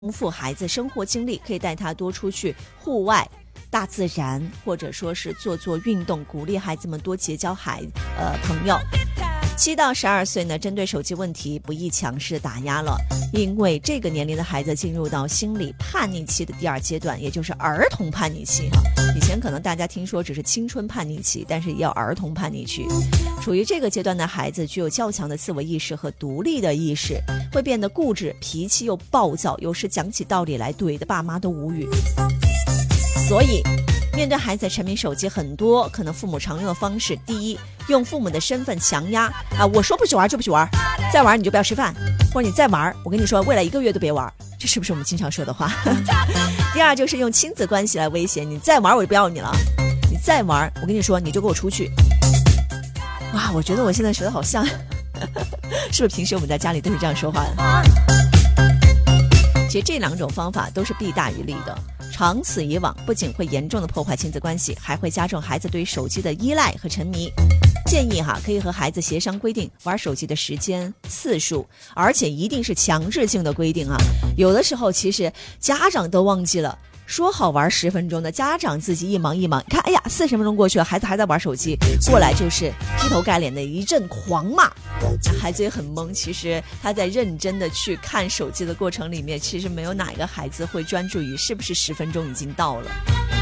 丰富孩子生活经历，可以带他多出去户外大自然，或者说是做运动，鼓励孩子们多结交朋友。7到12岁呢，针对手机问题不宜强势打压了，因为这个年龄的孩子进入到心理叛逆期的第2阶段，也就是儿童叛逆期以前可能大家听说只是青春叛逆期，但是也有儿童叛逆期。处于这个阶段的孩子具有较强的自我意识和独立的意识，会变得固执，脾气又暴躁，有时讲起道理来怼的爸妈都无语。所以面对孩子沉迷手机，很多可能父母常用的方式，第一，用父母的身份强压我说不许玩就不许玩，再玩你就不要吃饭，或者你再玩我跟你说未来1个月都别玩，这是不是我们经常说的话？第二就是用亲子关系来威胁你，再玩我就不要你了，你再玩我跟你说你就给我出去。哇，我觉得我现在说的好像是不是平时我们在家里都是这样说话的？其实这2种方法都是弊大于利的，长此以往不仅会严重的破坏亲子关系，还会加重孩子对于手机的依赖和沉迷。建议可以和孩子协商规定玩手机的时间次数，而且一定是强制性的规定有的时候其实家长都忘记了，说好玩10分钟的，家长自己一忙看，哎呀，40分钟过去了，孩子还在玩手机，过来就是劈头盖脸的一阵狂骂，孩子也很懵。其实他在认真的去看手机的过程里面，其实没有哪一个孩子会专注于是不是10分钟已经到了。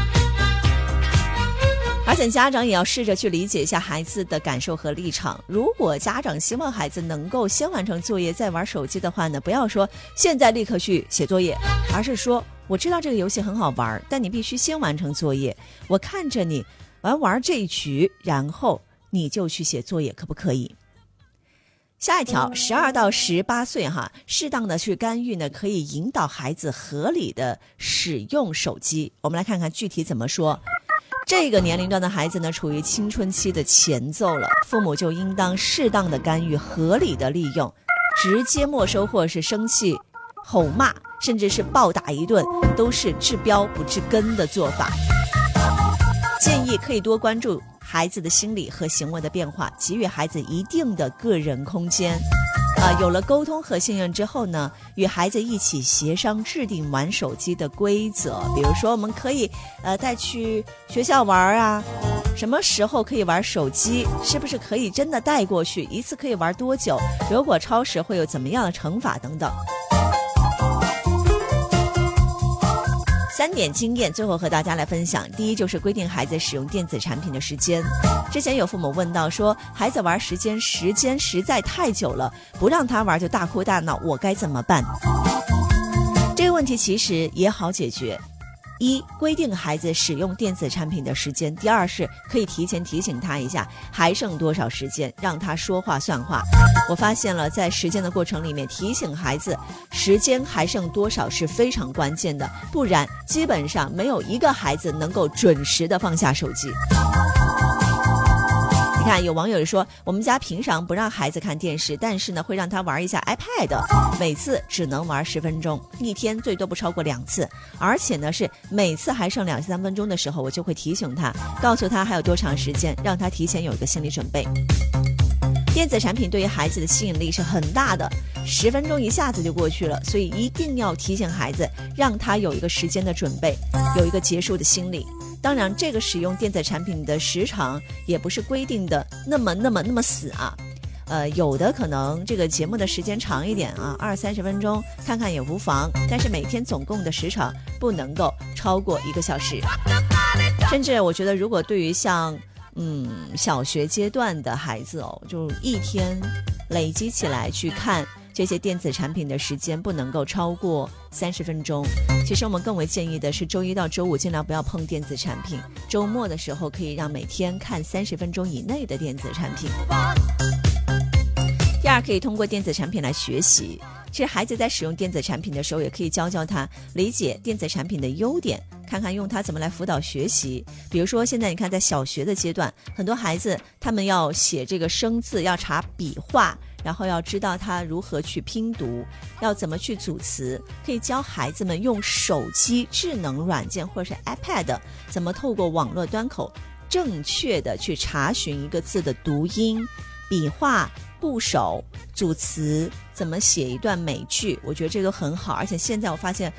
而且家长也要试着去理解一下孩子的感受和立场。如果家长希望孩子能够先完成作业再玩手机的话呢，不要说现在立刻去写作业，而是说我知道这个游戏很好玩，但你必须先完成作业，我看着你玩这一局，然后你就去写作业，可不可以？下一条，12到18岁适当的去干预呢，可以引导孩子合理的使用手机。我们来看看具体怎么说。这个年龄段的孩子呢，处于青春期的前奏了，父母就应当适当的干预，合理的利用，直接没收或者是生气吼骂，甚至是暴打一顿，都是治标不治根的做法。建议可以多关注孩子的心理和行为的变化，给予孩子一定的个人空间。有了沟通和信任之后呢，与孩子一起协商制定玩手机的规则。比如说我们可以带去学校玩什么时候可以玩手机，是不是可以真的带过去，一次可以玩多久，如果超时会有怎么样的惩罚等等。3点经验最后和大家来分享。第一，就是规定孩子使用电子产品的时间。之前有父母问到说，孩子玩时间实在太久了，不让他玩就大哭大闹，我该怎么办？这个问题其实也好解决。1，规定孩子使用电子产品的时间。第2是可以提前提醒他一下还剩多少时间，让他说话算话。我发现了在实践的过程里面，提醒孩子时间还剩多少是非常关键的，不然基本上没有一个孩子能够准时的放下手机。你看，有网友说，我们家平常不让孩子看电视，但是呢会让他玩一下 iPad， 每次只能玩10分钟，一天最多不超过2次，而且呢是每次还剩2-3分钟的时候，我就会提醒他，告诉他还有多长时间，让他提前有一个心理准备。电子产品对于孩子的吸引力是很大的，10分钟一下子就过去了，所以一定要提醒孩子，让他有一个时间的准备，有一个结束的心理。当然这个使用电子产品的时长也不是规定的那么死有的可能这个节目的时间长一点20-30分钟看看也无妨，但是每天总共的时长不能够超过1个小时。甚至我觉得如果对于像小学阶段的孩子就一天累积起来去看这些电子产品的时间不能够超过30分钟。其实我们更为建议的是周1到周5尽量不要碰电子产品，周末的时候可以让每天看30分钟以内的电子产品。第2，可以通过电子产品来学习。其实孩子在使用电子产品的时候，也可以教他理解电子产品的优点，看看用它怎么来辅导学习。比如说现在你看在小学的阶段，很多孩子他们要写这个生字，要查笔画，然后要知道他如何去拼读，要怎么去组词，可以教孩子们用手机智能软件或者是 iPad 怎么透过网络端口正确的去查询一个字的读音， 笔画、部首、组词，怎么写一段美句，我觉得这都很好。而且现在我发现